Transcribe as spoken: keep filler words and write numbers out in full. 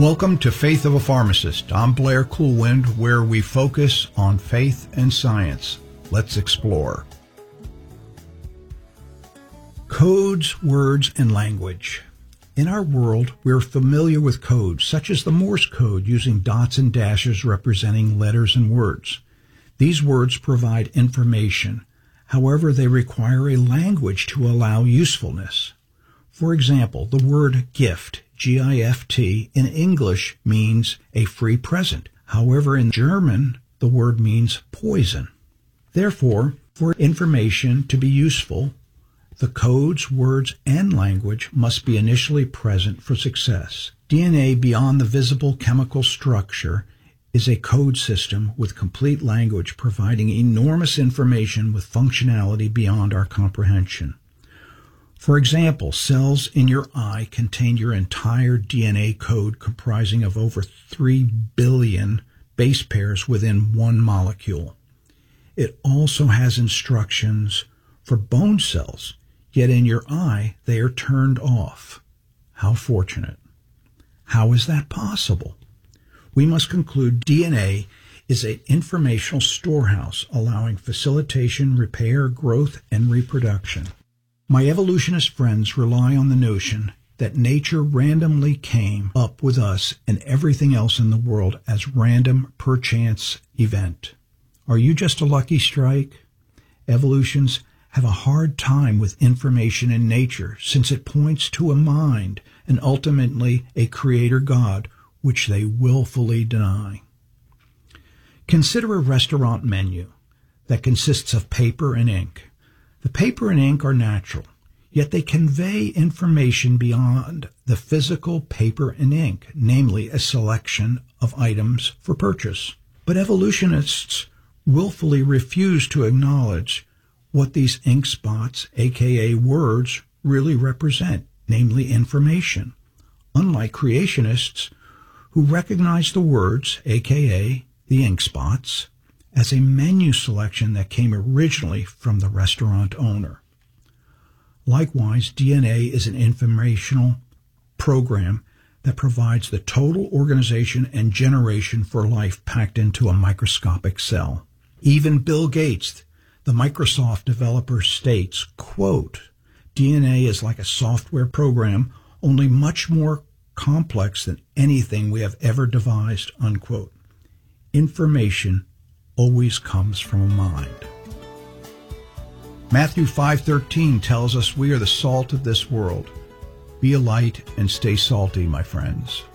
Welcome to Faith of a Pharmacist. I'm Blair Coolwind, where we focus on faith and science. Let's explore. Codes, words, and language. In our world, we're familiar with codes, such as the Morse code using dots and dashes representing letters and words. These words provide information. However, they require a language to allow usefulness. For example, the word gift, G I F T, in English means a free present. However, in German, the word means poison. Therefore, for information to be useful, the codes, words, and language must be initially present for success. D N A beyond the visible chemical structure is a code system with complete language providing enormous information with functionality beyond our comprehension. For example, cells in your eye contain your entire D N A code comprising of over three billion base pairs within one molecule. It also has instructions for bone cells, yet in your eye they are turned off. How fortunate. How is that possible? We must conclude D N A is an informational storehouse allowing facilitation, repair, growth, and reproduction. My evolutionist friends rely on the notion that nature randomly came up with us and everything else in the world as random, perchance event. Are you just a lucky strike? Evolutions have a hard time with information in nature since it points to a mind and ultimately a creator God, which they willfully deny. Consider a restaurant menu that consists of paper and ink. The paper and ink are natural, yet they convey information beyond the physical paper and ink, namely a selection of items for purchase. But evolutionists willfully refuse to acknowledge what these ink spots, aka words, really represent, namely information, unlike creationists who recognize the words, aka the ink spots, as a menu selection that came originally from the restaurant owner. Likewise, D N A is an informational program that provides the total organization and generation for life packed into a microscopic cell. Even Bill Gates, the Microsoft developer, states, quote, D N A is like a software program, only much more complex than anything we have ever devised, unquote. Information always comes from a mind. Matthew five thirteen tells us we are the salt of this world. Be a light and stay salty, my friends.